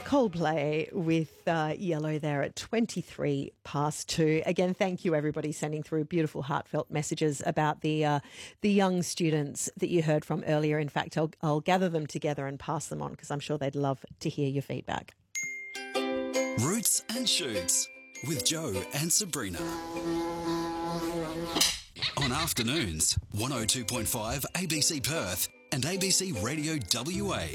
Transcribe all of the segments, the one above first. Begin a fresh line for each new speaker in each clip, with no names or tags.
Coldplay with Yellow there at 23 past 2. Again, thank you everybody sending through beautiful heartfelt messages about the young students that you heard from earlier. In fact, I'll gather them together and pass them on because I'm sure they'd love to hear your feedback.
Roots and Shoots with Joe and Sabrina. On afternoons, 102.5 ABC Perth and ABC Radio WA.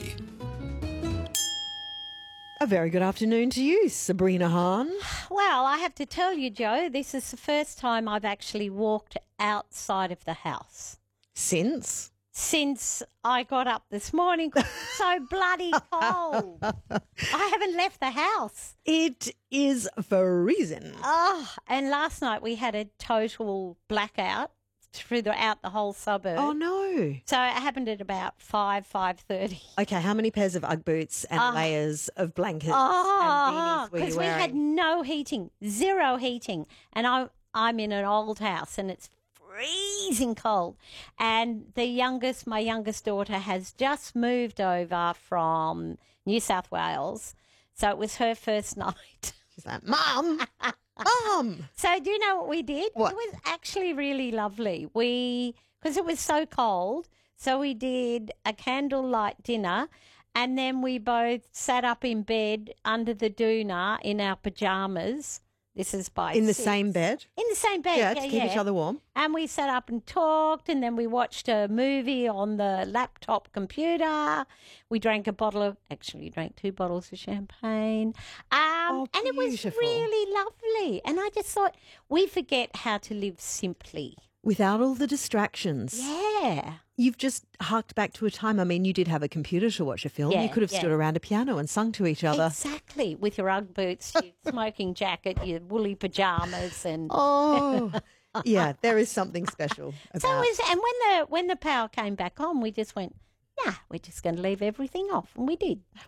A very good afternoon to you, Sabrina Hahn.
Well, I have to tell you, Joe, this is the first time I've actually walked outside of the house.
Since
I got up this morning, it's so bloody cold. I haven't left the house.
It is freezing.
Oh, and last night we had a total blackout throughout the whole suburb.
Oh, no.
So it happened at about 5:30.
Okay, how many pairs of Ugg boots and layers of blankets and beanies were you
because we
wearing?
had no heating, zero heating. And I'm in an old house and it's freezing cold. And my youngest daughter has just moved over from New South Wales. So it was her first night.
She's like, Mum! Mum!
So do you know what we did?
What?
It was actually really lovely. Because it was so cold, so we did a candlelight dinner and then we both sat up in bed under the doona in our pajamas. This is by
In the
6.
same bed?
In the same bed,
Yeah, to keep each other warm.
And we sat up and talked, and then we watched a movie on the laptop computer. We drank we drank 2 bottles of champagne. And it was
beautiful.
really lovely. And I just thought, we forget how to live simply.
Without all the distractions.
Yeah.
You've just harked back to a time. I mean, you did have a computer to watch a film.
Yeah,
you could have stood around a piano and sung to each other.
Exactly. With your Ugg boots, your smoking jacket, your woolly pajamas and...
Oh, yeah, there is something special about
So when the power came back on, we just went, nah, we're just going to leave everything off. And we did.